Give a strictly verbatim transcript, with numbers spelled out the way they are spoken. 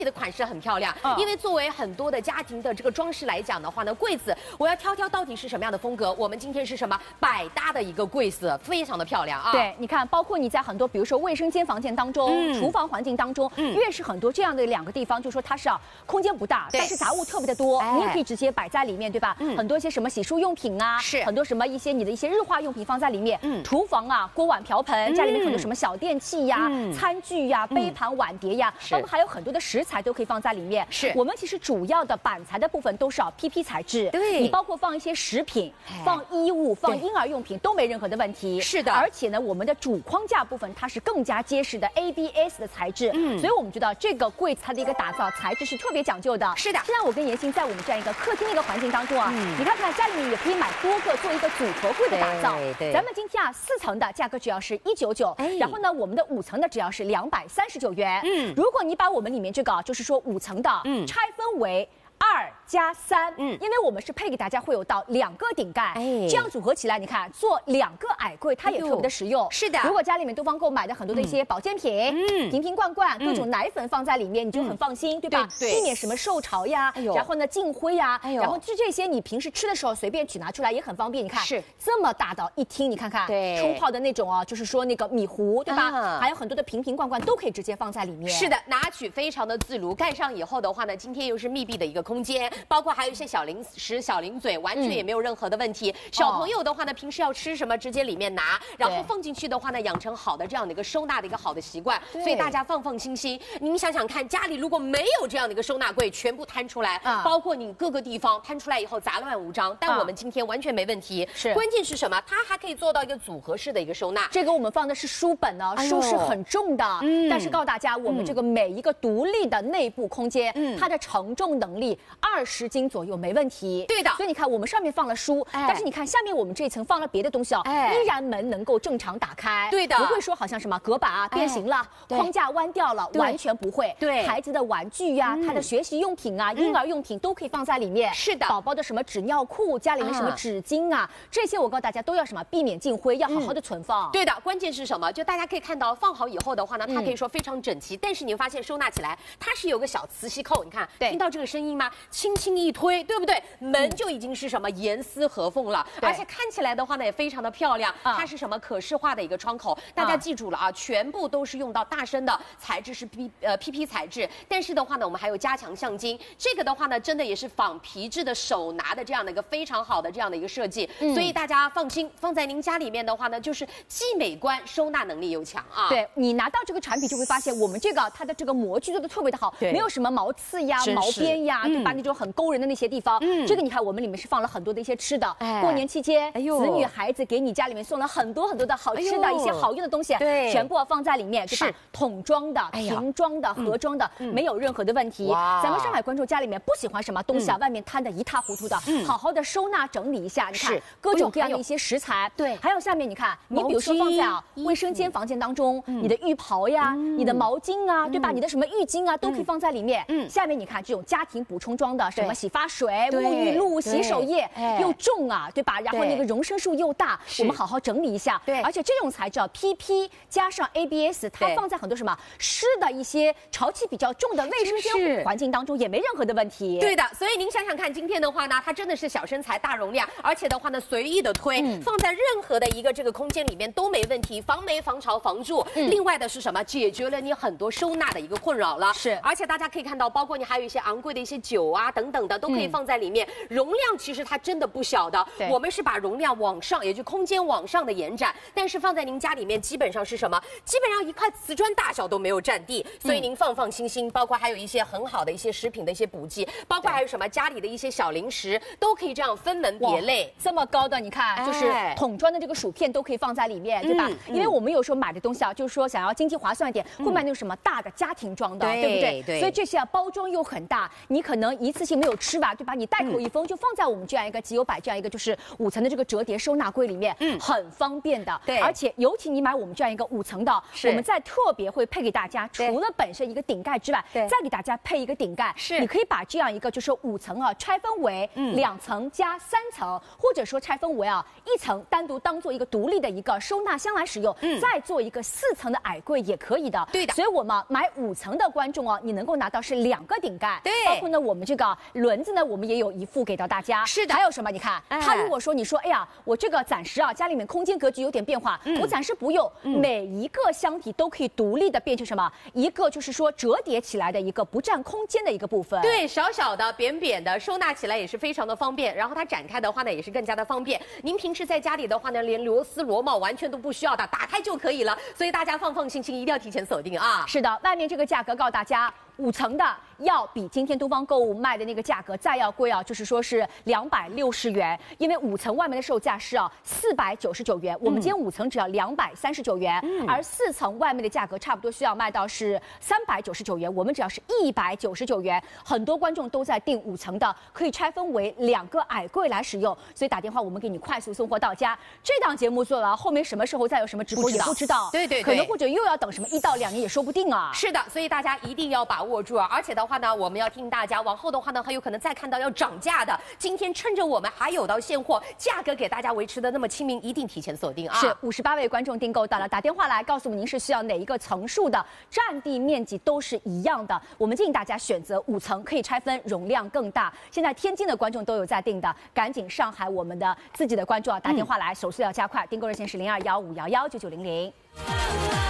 的款式很漂亮， 嗯、 因为作为很多的家庭的这个装饰来讲的话呢，柜子我要挑挑到底是什么样的风格。我们今天是什么百搭的一个柜子，非常的漂亮啊。 对，你看，包括你在很多比如说卫生间房间当中、嗯、厨房环境当中，嗯、越是很多这样的两个地方，就说它是啊空间不大，但是杂物特别的多，哎、你也可以直接摆在里面，对吧？嗯、很多一些什么洗漱用品啊， 是很多什么一些你的一些日化用品放在里面。嗯，厨房啊，锅碗瓢盆，家里面很多什么小电器呀、嗯、餐具呀、杯盘碗碟呀，包括还有很多的食材都可以放在里面。 是我们其实主要的板材的部分都是啊 P P 材质， 对， 你包括放一些食品、放衣物、放婴儿用品都没任何的问题。 是的， 而且呢，我们的主框架部分它是更加结实的 A B S 的材质，嗯，所以我们知道这个柜子它的一个打造材质是特别讲究的。 是的， 现在我跟妍欣在我们这样一个客厅的一个环境当中啊，嗯、你看看家里面也可以买多个做一个组合柜的打造。 对对， 咱们今天啊四层的价格只要是一九九，然后呢我们的五层的只要是两百三十九元。嗯，如果你把我们里面这个就是说五层的，嗯，拆分为二加三，嗯，因为我们是配给大家会有到两个顶盖，哎，这样组合起来，你看做两个矮柜，它也特别的实用。 是的， 如果家里面东方购买的很多的一些保健品，嗯，瓶瓶罐罐，各种奶粉放在里面，你就很放心，对吧？ 对， 避免什么受潮呀，然后呢进灰呀，然后就这些你平时吃的时候随便取拿出来也很方便。你看，是这么大的一厅，你看看， 对， 冲泡的那种啊，就是说那个米糊，对吧？还有很多的瓶瓶罐罐都可以直接放在里面。 是的，拿取非常的自如。盖上以后的话呢，今天又是密闭的一个空间，包括还有一些小零食、小零嘴，完全也没有任何的问题。嗯、小朋友的话呢，平时要吃什么，直接里面拿，然后放进去的话呢，养成好的这样的一个收纳的一个好的习惯。所以大家放放心心。您想想看，家里如果没有这样的一个收纳柜，全部摊出来，啊、包括你各个地方摊出来以后杂乱无章，但我们今天完全没问题。是，关键是什么？它还可以做到一个组合式的一个收纳。 这个我们放的是书本呢，哎、书是很重的，嗯、但是告诉大家，我们这个每一个独立的内部空间，嗯、它的承重能力二十斤左右。没问题， 对的。 所以你看，我们上面放了书，哎、但是你看下面我们这一层放了别的东西哦，哎、依然门能够正常打开， 对的， 不会说好像什么隔板啊变形了，哎、框架弯掉了，完全不会。 对， 孩子的玩具呀、啊，嗯、他的学习用品啊、婴儿用品都可以放在里面。 是的， 宝宝的什么纸尿裤，家里面什么纸巾啊，嗯、这些我告诉大家都要什么避免进灰，要好好的存放。 嗯、对的，关键是什么？就大家可以看到，放好以后的话呢，它可以说非常整齐，嗯、但是你会发现收纳起来它是有个小磁吸扣，你看，听到这个声音吗？轻轻一推，对不对？门就已经是什么严丝合缝了，而且看起来的话呢也非常的漂亮。嗯、它是什么可视化的一个窗口，大家记住了啊，嗯、全部都是用到大身的材质是 P 呃 P P 材质，但是的话呢，我们还有加强橡筋，这个的话呢，真的也是仿皮质的手拿的这样的一个非常好的这样的一个设计，嗯、所以大家放心，放在您家里面的话呢，就是既美观，收纳能力又强啊。 对，你拿到这个产品就会发现，我们这个它的这个模具做的特别的好，没有什么毛刺呀、毛边呀，对吧？那种很勾人的那些地方，嗯、这个你看我们里面是放了很多的一些吃的，哎、过年期间，哎、子女孩子给你家里面送了很多很多的好吃的、哎、一些好用的东西，对，全部要放在里面，对吧？桶装的、瓶装的、盒装的，嗯、没有任何的问题。咱们上海观众家里面不喜欢什么东西啊，嗯、外面摊的一塌糊涂的，嗯、好好的收纳整理一下，你看各种各样的一些食材，对，还有下面你看，你比如说放在啊卫生间房间当中，嗯、你的浴袍呀、嗯、你的毛巾啊，对吧？嗯、你的什么浴巾啊，都可以放在里面。嗯，下面你看这种家庭补充装的，什么洗发水、沐浴露、洗手液，又重啊，对吧？然后那个容升数又大，我们好好整理一下。对，而且这种材质啊 P P 加上 A B S， 它放在很多什么湿的一些潮气比较重的卫生间环境当中也没任何的问题。 对的，所以您想想看，今天的话呢，它真的是小身材大容量，而且的话呢，随意的推，嗯、放在任何的一个这个空间里面都没问题，防霉、防潮、防蛀。嗯、另外的是什么？解决了你很多收纳的一个困扰了。是，而且大家可以看到，包括你还有一些昂贵的一些酒啊等等的，都可以放在里面，嗯、容量其实它真的不小的。我们是把容量往上，也就空间往上的延展，但是放在您家里面基本上是什么？基本上一块瓷砖大小都没有占地，所以您放放心心。包括还有一些很好的一些食品的一些补剂，包括还有什么家里的一些小零食，都可以这样分门别类。 这么高的，你看，就是桶装的这个薯片都可以放在里面，对吧？因为我们有时候买的东西啊，就是说想要经济划算一点，会买那种什么大的家庭装的，对不对？对。所以这些啊包装又很大，你可能一次性。 情没有吃吧，对吧？你袋口一封就放在我们这样一个集邮百这样一个就是五层的这个折叠收纳柜里面，嗯，很方便的。 对， 而且尤其你买我们这样一个五层的，我们再特别会配给大家，除了本身一个顶盖之外，再给大家配一个顶盖，是你可以把这样一个就是五层啊拆分为两层加三层，或者说拆分为啊一层单独当做一个独立的一个收纳箱来使用，嗯，再做一个四层的矮柜也可以的。对的，所以我们买五层的观众哦，你能够拿到是两个顶盖，对，包括呢我们这个轮子呢，我们也有一副给到大家。是的，还有什么？你看，它如果说你说，哎呀，我这个暂时啊家里面空间格局有点变化，嗯、我暂时不用，嗯、每一个箱体都可以独立的变成什么？一个就是说折叠起来的一个不占空间的一个部分。 对，小小的、扁扁的，收纳起来也是非常的方便。然后它展开的话呢，也是更加的方便。您平时在家里的话呢，连螺丝螺帽完全都不需要的，打开就可以了。所以大家放放心心，一定要提前锁定啊！ 是的，外面这个价格告诉大家。五层的要比今天东方购物卖的那个价格再要贵啊，就是说是两百六十元，因为五层外面的售价是啊四百九十九元，我们今天五层只要两百三十九元，嗯、而四层外面的价格差不多需要卖到是三百九十九元，我们只要是一百九十九元。很多观众都在订五层的，可以拆分为两个矮柜来使用，所以打电话我们给你快速送货到家。这档节目做完，后面什么时候再有什么直播也不知道，对对对，可能或者又要等什么一到两年也说不定啊。 是的，所以大家一定要把握住啊！而且的话呢，我们要听大家，往后的话呢，很有可能再看到要涨价的。今天趁着我们还有到现货，价格给大家维持的那么亲民，一定提前锁定啊！ 是五十八位观众订购到了，打电话来告诉我们您是需要哪一个层数的，占地面积都是一样的。我们建议大家选择五层，可以拆分，容量更大。现在天津的观众都有在订的，赶紧上海我们的自己的观众啊，打电话来，手速要加快，订购热线是零二幺五幺幺九九零零。